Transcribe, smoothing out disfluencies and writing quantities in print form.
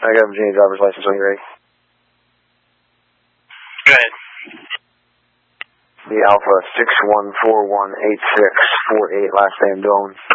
I got a Virginia driver's license when you're ready. Go ahead. The Alpha 61418648, last name Doan.